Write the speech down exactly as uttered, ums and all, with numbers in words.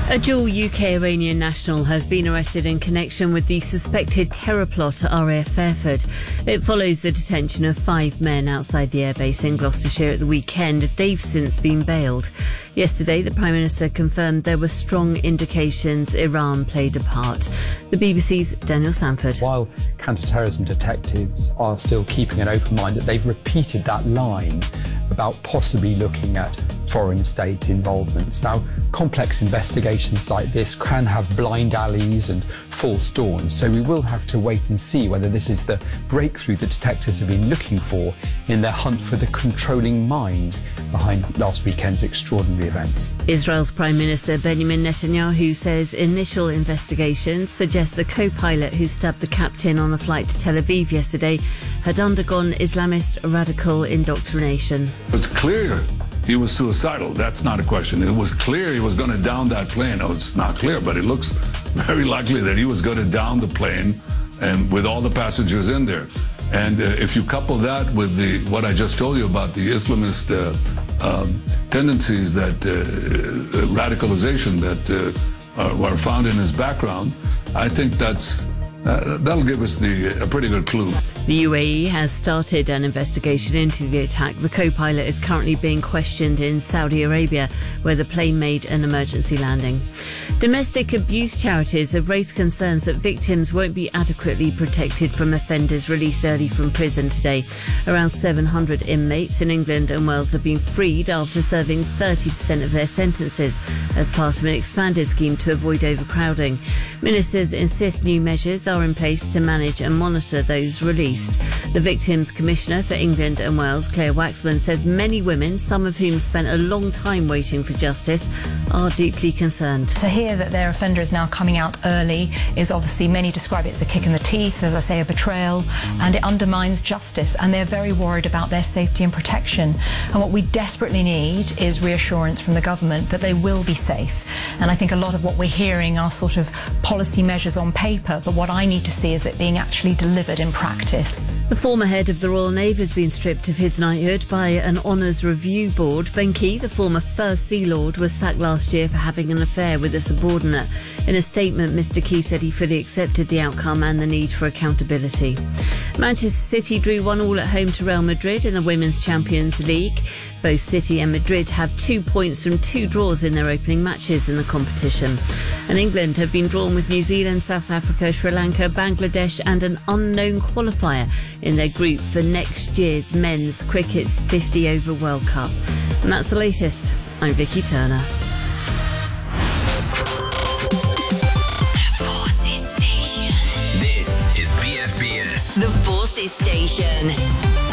A dual U K-Iranian national has been arrested in connection with the suspected terror plot at R A F Fairford. It follows the detention of five men outside the airbase in Gloucestershire at the weekend. They've since been bailed. Yesterday, the Prime Minister confirmed there were strong indications Iran played a part. The B B C's Daniel Sanford. While counter-terrorism detectives are still keeping an open mind, that they've repeated that line about possibly looking at foreign state involvements. Now, complex investigations like this can have blind alleys and false dawns, so we will have to wait and see whether this is the breakthrough that detectives have been looking for in their hunt for the controlling mind behind last weekend's extraordinary events. Israel's Prime Minister Benjamin Netanyahu says initial investigations suggest the co-pilot who stabbed the captain on a flight to Tel Aviv yesterday had undergone Islamist radical indoctrination. It's clear he was suicidal. That's not a question. It was clear he was going to down that plane. Oh, it's not clear, but it looks very likely that he was going to down the plane and with all the passengers in there. And uh, if you couple that with the what I just told you about the Islamist uh, um, tendencies, that uh, radicalization that uh, are, were found in his background, I think that's uh, that'll give us the a pretty good clue. The U A E has started an investigation into the attack. The co-pilot is currently being questioned in Saudi Arabia, where the plane made an emergency landing. Domestic abuse charities have raised concerns that victims won't be adequately protected from offenders released early from prison today. Around seven hundred inmates in England and Wales have been freed after serving thirty percent of their sentences as part of an expanded scheme to avoid overcrowding. Ministers insist new measures are in place to manage and monitor those released. The Victims Commissioner for England and Wales, Claire Waxman, says many women, some of whom spent a long time waiting for justice, are deeply concerned. To hear that their offender is now coming out early is obviously, many describe it as a kick in the teeth, as I say, a betrayal, and it undermines justice, and they're very worried about their safety and protection. And what we desperately need is reassurance from the government that they will be safe. And I think a lot of what we're hearing are sort of policy measures on paper, but what I need to see is it being actually delivered in practice. The former head of the Royal Navy has been stripped of his knighthood by an Honours Review Board. Ben Key, the former First Sea Lord, was sacked last year for having an affair with a subordinate. In a statement, Mr Key said he fully accepted the outcome and the need for accountability. Manchester City drew one all at home to Real Madrid in the Women's Champions League. Both City and Madrid have two points from two draws in their opening matches in the competition. And England have been drawn with New Zealand, South Africa, Sri Lanka, Bangladesh and an unknown qualifier in their group for next year's men's cricket's fifty over World Cup. And that's the latest. I'm Vicky Turner. The Forces Station. This is B F B S. The Forces Station.